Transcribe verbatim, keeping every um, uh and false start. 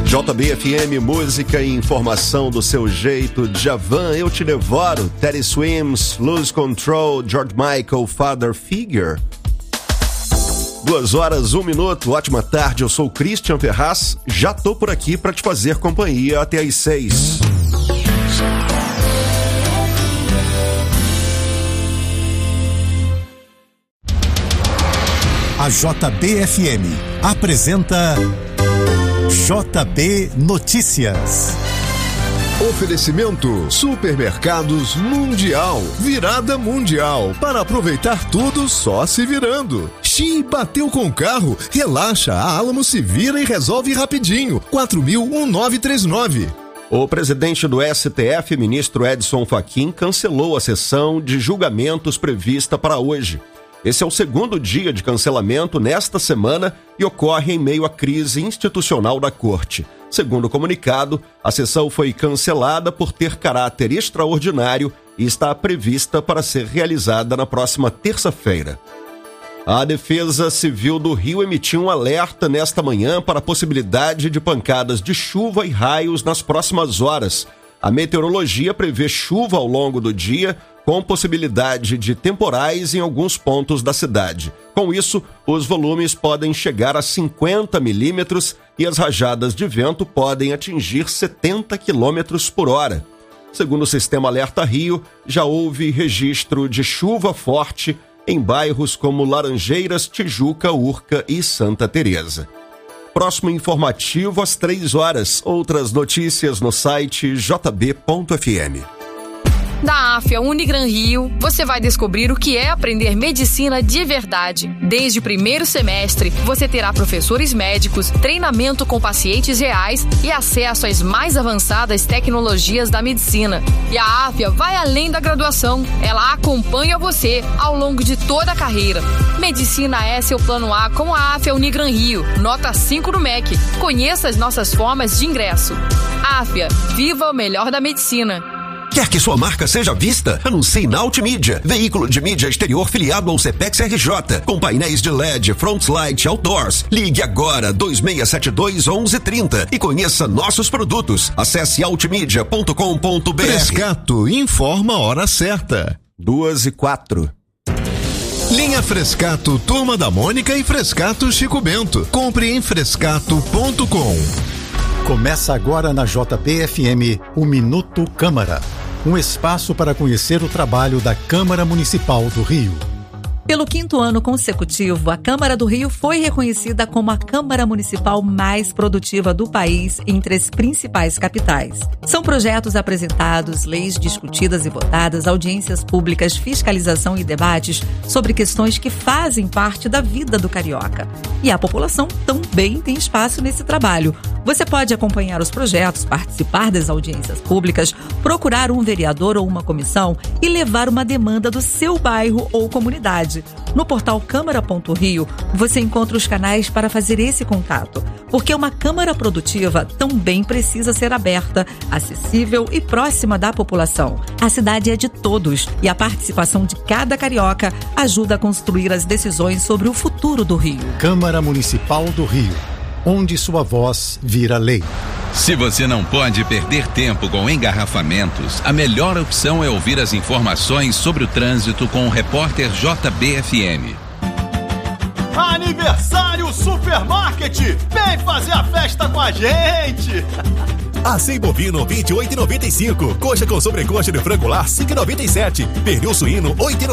J B F M, música e informação do seu jeito. Djavan, Eu Te Devoro. Teddy Swims, Lose Control. George Michael, Father Figure. Duas horas, um minuto. Ótima tarde, eu sou o Christian Ferraz. Já tô por aqui para te fazer companhia até às seis. A J B F M apresenta J B Notícias. Oferecimento Supermercados Mundial. Virada mundial. Para aproveitar tudo só se virando. Xi, bateu com o carro? Relaxa, a Alamo se vira e resolve rapidinho. quatro mil, um nove três nove. O presidente do S T F, ministro Edson Fachin, cancelou a sessão de julgamentos prevista para hoje. Esse é o segundo dia de cancelamento nesta semana e ocorre em meio à crise institucional da Corte. Segundo o comunicado, a sessão foi cancelada por ter caráter extraordinário e está prevista para ser realizada na próxima terça-feira. A Defesa Civil do Rio emitiu um alerta nesta manhã para a possibilidade de pancadas de chuva e raios nas próximas horas. A meteorologia prevê chuva ao longo do dia, com possibilidade de temporais em alguns pontos da cidade. Com isso, os volumes podem chegar a cinquenta milímetros e as rajadas de vento podem atingir setenta quilômetros por hora. Segundo o Sistema Alerta Rio, já houve registro de chuva forte em bairros como Laranjeiras, Tijuca, Urca e Santa Teresa. Próximo informativo às três horas. Outras notícias no site j b ponto f m. Na AFIA Unigran Rio, você vai descobrir o que é aprender medicina de verdade. Desde o primeiro semestre, você terá professores médicos, treinamento com pacientes reais e acesso às mais avançadas tecnologias da medicina. E a AFIA vai além da graduação, ela acompanha você ao longo de toda a carreira. Medicina é seu plano A com a AFIA Unigran Rio, nota cinco no M E C. Conheça as nossas formas de ingresso. AFIA, viva o melhor da medicina. Quer que sua marca seja vista? Anuncie na Ultimídia, veículo de mídia exterior filiado ao Cepex R J, com painéis de L E D, front light, outdoors. Ligue agora dois seis sete dois, onze trinta e conheça nossos produtos. Acesse altimedia ponto com ponto b r. Frescato informa a hora certa. Duas e quatro. Linha Frescato, Turma da Mônica e Frescato Chico Bento. Compre em frescato ponto com. Começa agora na J B F M o Minuto Câmara, um espaço para conhecer o trabalho da Câmara Municipal do Rio. Pelo quinto ano consecutivo, a Câmara do Rio foi reconhecida como a Câmara Municipal mais produtiva do país entre as principais capitais. São projetos apresentados, leis discutidas e votadas, audiências públicas, fiscalização e debates sobre questões que fazem parte da vida do carioca. E a população também tem espaço nesse trabalho. Você pode acompanhar os projetos, participar das audiências públicas, procurar um vereador ou uma comissão e levar uma demanda do seu bairro ou comunidade. No portal Câmara ponto Rio, você encontra os canais para fazer esse contato, porque uma Câmara produtiva também precisa ser aberta, acessível e próxima da população. A cidade é de todos e a participação de cada carioca ajuda a construir as decisões sobre o futuro do Rio. Câmara Municipal do Rio, onde sua voz vira lei. Se você não pode perder tempo com engarrafamentos, a melhor opção é ouvir as informações sobre o trânsito com o repórter J B F M. Aniversário Supermarket! Vem fazer a festa com a gente! Acém bovino vinte e oito reais e noventa e cinco centavos. Coxa com sobrecoxa de frango lar cinco reais e noventa e sete centavos. Pernil suíno oito reais e noventa e cinco centavos.